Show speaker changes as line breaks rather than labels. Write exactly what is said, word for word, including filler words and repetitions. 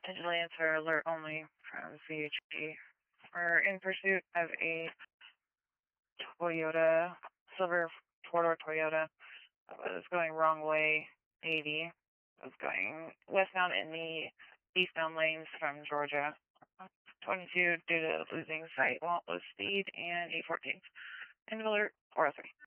Vigilance or alert only from C H P. We're in pursuit of a Toyota, silver four-door Toyota. It was going wrong way, eighty. It was going westbound in the eastbound lanes from Georgia. twenty-two due to losing sight, won't lose speed, and eight fourteen. End of alert, four oh three.